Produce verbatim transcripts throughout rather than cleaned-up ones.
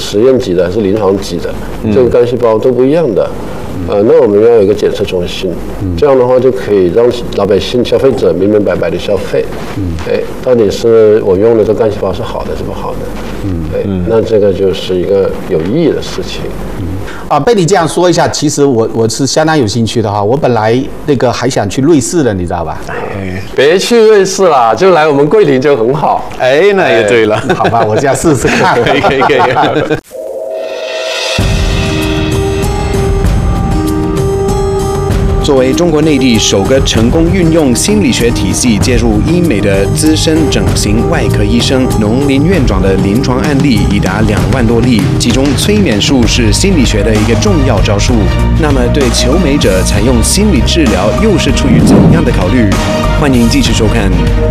实验级的还是临床级的，这个干细胞都不一样的。呃，那我们要有一个检测中心，这样的话就可以让老百姓、消费者明明白白的消费。嗯，哎，到底是我用的这干细胞是好的是不好的？嗯，对，那这个就是一个有意义的事情。 嗯，啊，被你这样说一下，其实我我是相当有兴趣的哈。我本来那个还想去瑞士的，你知道吧？ 哎，别去瑞士啦，就来我们桂林就很好。 哎，那也对了。 好吧，我这样试试看。 可以可以可以。作为中国内地首个成功运用心理学体系介入医美的资深整形外科医生，农林院长的临床案例已达两万多例，其中催眠术是心理学的一个重要招数。那么，对求美者采用心理治疗又是出于怎样的考虑？欢迎继续收看。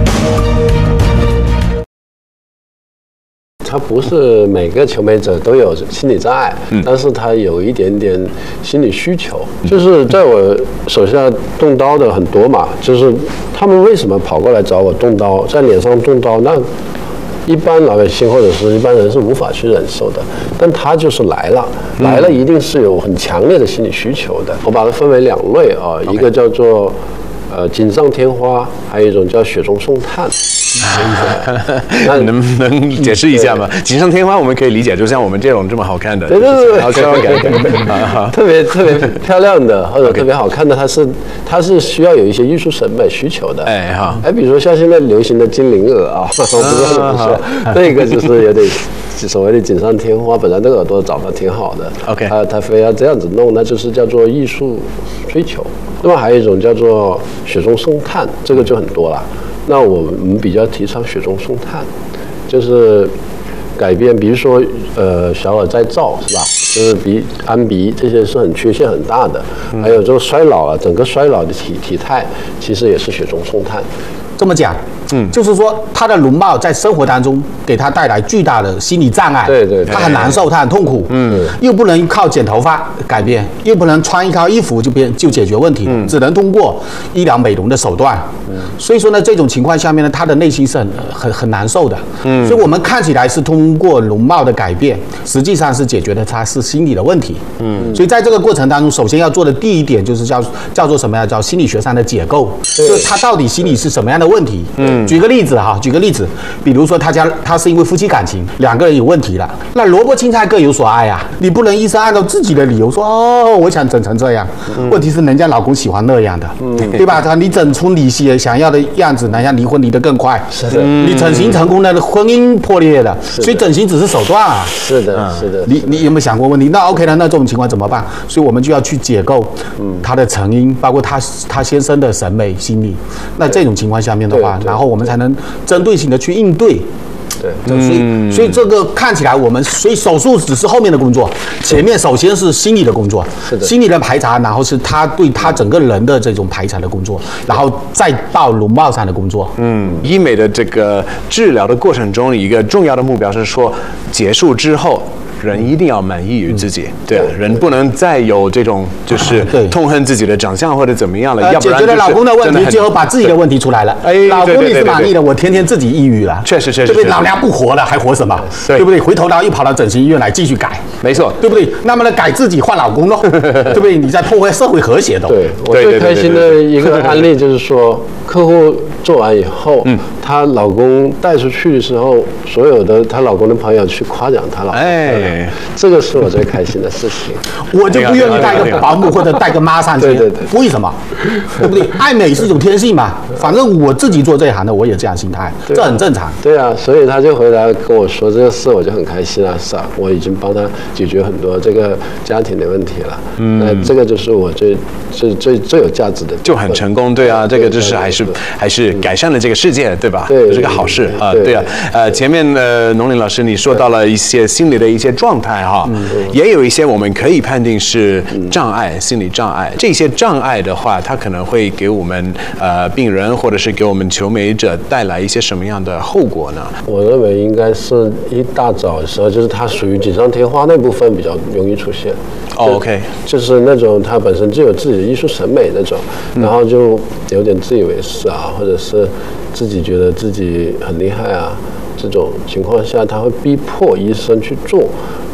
他不是每个求美者都有心理障碍，嗯、但是他有一点点心理需求。就是在我手下动刀的很多嘛，就是他们为什么跑过来找我动刀，在脸上动刀？那一般老百姓或者是一般人是无法去忍受的，但他就是来了，来了一定是有很强烈的心理需求的。我把它分为两类啊， Okay. 一个叫做呃锦上添花，还有一种叫雪中送炭。 那能不能解释一下吗？锦上添花我们可以理解，就像我们这种这么好看的， 对对对， 好看感， 特别特别漂亮的或者特别好看的，它是它是需要有一些艺术审美需求的。哎哈，哎，比如说像现在流行的精灵耳啊，我不知道不是那个就是有点所谓的锦上添花，本来那个耳朵长得挺好的 ，OK， 啊，他非要这样子弄，那就是叫做艺术追求。那么还有一种叫做雪中送炭，这个就很多了。那我们比较提倡雪中送炭，就是改变，比如说呃小耳再造是吧？就是鼻安鼻这些是很缺陷很大的，还有这个衰老啊，整个衰老的体体态其实也是雪中送炭。 这么讲，嗯，就是说他的容貌在生活当中给他带来巨大的心理障碍， 对对， 他很难受，他很痛苦，嗯，又不能靠剪头发改变，又不能穿一套衣服就变就解决问题，嗯，只能通过医疗美容的手段，嗯，所以说呢，这种情况下面呢，他的内心是很很很难受的，嗯，所以我们看起来是通过容貌的改变，实际上是解决的他是心理的问题，嗯，所以在这个过程当中，首先要做的第一点就是叫叫做什么呀？叫心理学上的解构，就是他到底心理是什么样的问题，嗯。举个例子哈，举个例子，比如说他家他是因为夫妻感情两个人有问题了，那萝卜青菜各有所爱啊，你不能医生按照自己的理由说哦，我想整成这样，嗯、问题是人家老公喜欢那样的，嗯、对吧？你整出你想要的样子，人家离婚离得更快， 是的， 你整形成功了，婚姻破裂了，所以整形只是手段啊， 是的，是的， 你你有没有想过问题？那 OK 了，那这种情况怎么办？所以我们就要去解构他的成因，包括他他先生的审美心理，那这种情况下面的话，然后我们才能针对性的去应对， 对， 所以所以这个看起来我们，所以手术只是后面的工作，前面首先是心理的工作， 是的， 心理的排查，然后是他对他整个人的这种排查的工作，然后再到容貌上的工作。 嗯，医美的这个治疗的过程中，一个重要的目标是说，结束之后。人一定要满意于自己，对啊，人不能再有这种就是痛恨自己的长相或者怎么样了，要不然解决了老公的问题，最后把自己的问题出来了。哎，老公你是满意的，我天天自己抑郁了， 确实确实， 对不对？老娘不活了，还活什么？对不对？回头然后又跑到整形医院来继续改， 没错， 对不对？那么呢，改自己换老公喽，对不对？你在破坏社会和谐的。 对，我最开心的一个案例就是说，客户做完以后，嗯，她老公带出去的时候，所有的她老公的朋友去夸奖她老公，哎，这个是我最开心的事情。 我就不愿意带个保姆或者带个妈上去， 对对对， 为什么？对不对？爱美是一种天性嘛，反正我自己做这一行的，我也这样心态，这很正常。 对啊，所以他就回来跟我说这个事，我就很开心啊，是啊，我已经帮他解决很多这个家庭的问题了。嗯，那这个就是我最最最最有价值的， 就很成功，对啊，这个就是还是还是改善了这个世界，对吧？ 对， 是个好事啊，对啊。呃，前面的农林老师你说到了一些心理的一些状态哈，也有一些我们可以判定是障碍，心理障碍。这些障碍的话，它可能会给我们呃病人或者是给我们求美者带来一些什么样的后果呢？ 我认为应该是一大早的时候，就是它属于锦上添花那部分比较容易出现。 哦 ，OK， 就是那种他本身就有自己的艺术审美那种，然后就有点自以为是啊，或者是自己觉得自己很厉害啊。这种情况下，他会逼迫医生去做，